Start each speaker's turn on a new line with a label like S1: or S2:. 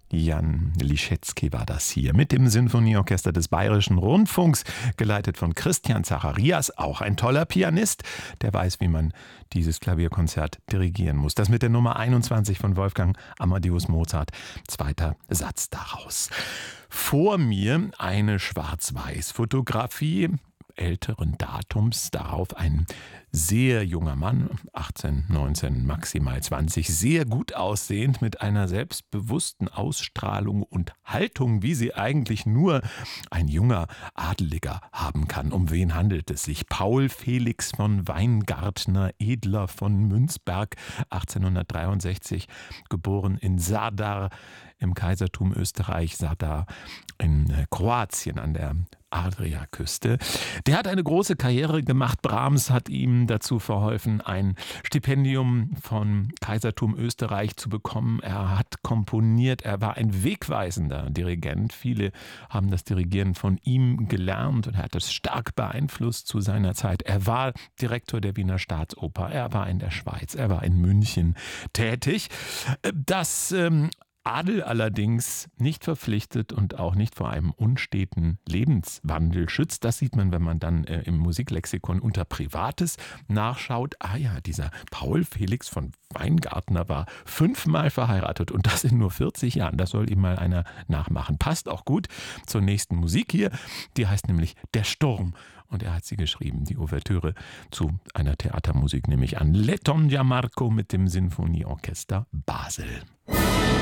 S1: Jan Liszewski war das hier mit dem Sinfonieorchester des Bayerischen Rundfunks, geleitet von Christian Zacharias, auch ein toller Pianist, der weiß, wie man dieses Klavierkonzert dirigieren muss. Das mit der Nummer 21 von Wolfgang Amadeus Mozart, zweiter Satz daraus. Vor mir eine Schwarz-Weiß-Fotografie älteren Datums, darauf ein sehr junger Mann, 18, 19, maximal 20, sehr gut aussehend, mit einer selbstbewussten Ausstrahlung und Haltung, wie sie eigentlich nur ein junger Adeliger haben kann. Um wen handelt es sich? Paul Felix von Weingartner, Edler von Münzberg, 1863, geboren in Zadar im Kaisertum Österreich, Zadar in Kroatien an der Adriaküste. Der hat eine große Karriere gemacht. Brahms hat ihm dazu verholfen, ein Stipendium von Kaisertum Österreich zu bekommen. Er hat komponiert, er war ein wegweisender Dirigent. Viele haben das Dirigieren von ihm gelernt und er hat es stark beeinflusst zu seiner Zeit. Er war Direktor der Wiener Staatsoper, er war in der Schweiz, er war in München tätig. Das Adel allerdings nicht verpflichtet und auch nicht vor einem unsteten Lebenswandel schützt. Das sieht man, wenn man dann im Musiklexikon unter Privates nachschaut. Ah ja, dieser Paul Felix von Weingartner war 5-mal verheiratet und das in nur 40 Jahren. Das soll ihm mal einer nachmachen. Passt auch gut zur nächsten Musik hier. Die heißt nämlich Der Sturm. Und er hat sie geschrieben, die Ouvertüre zu einer Theatermusik, nehme ich an. Letton Giammarco mit dem Sinfonieorchester Basel.